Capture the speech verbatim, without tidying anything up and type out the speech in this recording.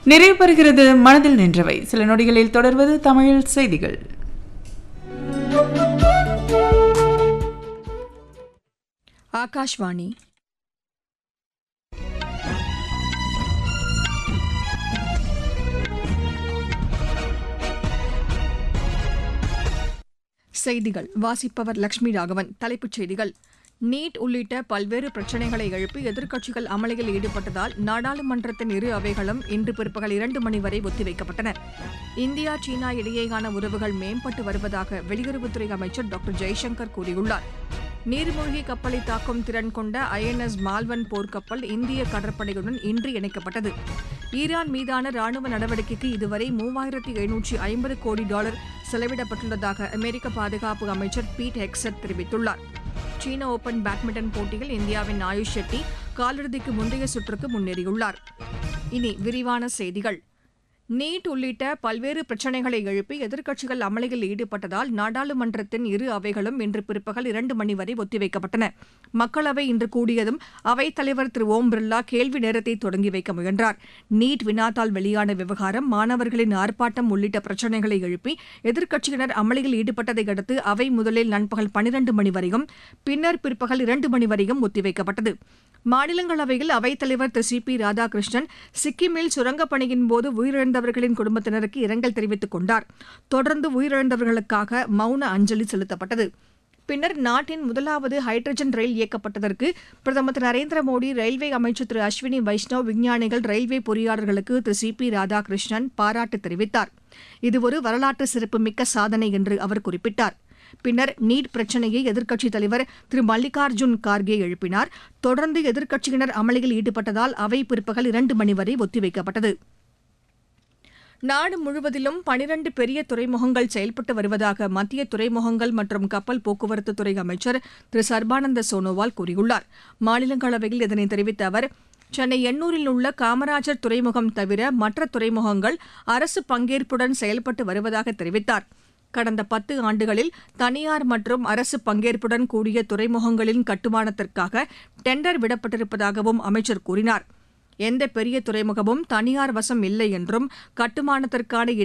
நிறைவு பெறுகிறது மனதில் நின்றவை. சில நொடிகளில் தொடர்வது தமிழ் செய்திகள். ஆகாஷ்வாணி. செய்திகள் வாசிப்பவர் லட்சுமி ராகவன். தலைப்புச் செய்திகள்: நீட் உள்ளிட்ட பல்வேறு பிரச்சினைகளை எழுப்பி எதிர்க்கட்சிகள் அமளியில் ஈடுபட்டதால் நாடாளுமன்றத்தின் இரு அவைகளும் இன்று பிற்பகல் இரண்டு மணி வரை ஒத்திவைக்கப்பட்டன. இந்தியா சீனா இடையேயான உறவுகள் மேம்பட்டு வருவதாக வெளியுறவுத்துறை அமைச்சர் டாக்டர் ஜெய்சங்கர் கூறியுள்ளார். நீர்மூழ்கி கப்பலை தாக்கும் திறன் கொண்ட ஐ என் எஸ் மால்வன் போர்க்கப்பல் இந்திய கடற்படையுடன் இன்று இணைக்கப்பட்டது. ஈரான் மீதான ராணுவ நடவடிக்கைக்கு இதுவரை மூவாயிரத்து எழுநூற்று ஐம்பது கோடி டாலர் செலவிடப்பட்டுள்ளதாக அமெரிக்க பாதுகாப்பு அமைச்சர் பீட் ஹெக்ஸட் தெரிவித்துள்ளார். சீன ஓபன் பேட்மிண்டன் போட்டியில் இந்தியாவின் ஆயுஷ் ஷெட்டி காலிறுதிக்கு முந்தைய சுற்றுக்கு முன்னேறியுள்ளார். இனி விரிவான செய்திகள். நீட் உள்ளிட்ட பல்வேறு பிரச்சினைகளை எழுப்பி எதிர்க்கட்சிகள் அமளியில் ஈடுபட்டதால் நாடாளுமன்றத்தின் இரு அவைகளும் இன்று பிற்பகல் இரண்டு மணி வரை ஒத்திவைக்கப்பட்டன. மக்களவை இன்று கூடியதும் அவைத் தலைவர் திரு ஓம் பிர்லா கேள்வி நேரத்தை தொடங்கி வைக்க முயன்றார். நீட் வினாத்தால் வெளியான விவகாரம், மாணவர்களின் ஆர்ப்பாட்டம் உள்ளிட்ட பிரச்சினைகளை எழுப்பி எதிர்க்கட்சியினர் அமளியில் ஈடுபட்டதை அடுத்து அவை முதலில் நண்பகல் பனிரண்டு மணி வரையும் பின்னர் பிற்பகல் இரண்டு மணி வரையும் ஒத்திவைக்கப்பட்டது. மாநிலங்களவையில் அவைத் தலைவர் திரு சி பி ராதாகிருஷ்ணன் சிக்கிமில் சுரங்கப் பணியின் போது உயிரிழந்தவர்களின் குடும்பத்தினருக்கு இரங்கல் தெரிவித்துக் கொண்டார். தொடர்ந்து உயிரிழந்தவர்களுக்காக மௌன அஞ்சலி செலுத்தப்பட்டது. பின்னர் நாட்டின் முதலாவது ஹைட்ரஜன் ரயில் இயக்கப்பட்டதற்கு பிரதமர் திரு நரேந்திர மோடி, ரயில்வே அமைச்சர் திரு அஸ்வினி வைஷ்ணவ், விஞ்ஞானிகள், ரயில்வே பொறியாளர்களுக்கு திரு சி பி ராதாகிருஷ்ணன் பாராட்டு தெரிவித்தார். இது ஒரு வரலாற்று சிறப்புமிக்க சாதனை என்று அவர் குறிப்பிட்டார். பின்னர் நீட் பிரச்சினையை எதிர்க்கட்சித் தலைவர் திரு மல்லிகார்ஜுன் கார்கே எழுப்பினார். தொடர்ந்து எதிர்க்கட்சியினர் அமளியில் ஈடுபட்டதால் அவை பிற்பகல் இரண்டு மணி வரை ஒத்திவைக்கப்பட்டது. நாடு முழுவதிலும் பனிரண்டு பெரிய துறைமுகங்கள் செயல்பட்டு வருவதாக மத்திய துறைமுகங்கள் மற்றும் கப்பல் போக்குவரத்துத்துறை அமைச்சர் திரு சர்பானந்த சோனோவால் கூறியுள்ளார். மாநிலங்களவையில் இதனை தெரிவித்த அவர், சென்னை எண்ணூரில் உள்ள காமராஜர் துறைமுகம் தவிர மற்ற துறைமுகங்கள் அரசு பங்கேற்புடன் செயல்பட்டு வருவதாக தெரிவித்தார். கடந்த பத்து ஆண்டுகளில் தனியார் மற்றும் அரசு பங்கேற்புடன் கூடிய துறைமுகங்களின் கட்டுமானத்திற்காக டெண்டர் விடப்பட்டிருப்பதாகவும் அமைச்சர் கூறினார். எந்த பெரிய துறைமுகமும் தனியார் வசம் இல்லை என்றும் கட்டுமானத்திற்கான